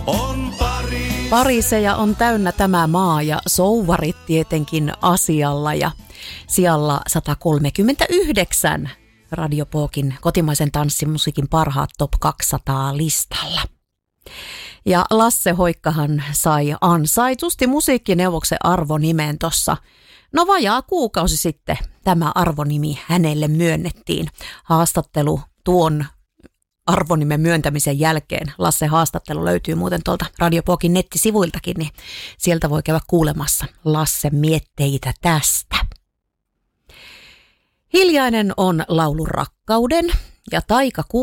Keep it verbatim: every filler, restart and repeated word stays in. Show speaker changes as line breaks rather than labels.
on Pariisi.
Pariiseja on täynnä tämä maa ja souvarit tietenkin asialla ja sijalla sata kolmekymmentäyhdeksän Radio Pokin kotimaisen tanssimusiikin parhaat top kaksisataa listalla. Ja Lasse Hoikkahan sai ansaitusti musiikkineuvoksen arvonimen tuossa. No vajaa kuukausi sitten tämä arvonimi hänelle myönnettiin. Haastattelu tuon arvonimen myöntämisen jälkeen. Lasse haastattelu löytyy muuten tuolta Radio Pokin nettisivuiltakin, niin sieltä voi käydä kuulemassa Lasse mietteitä tästä. Hiljainen on laulu rakkauden ja taika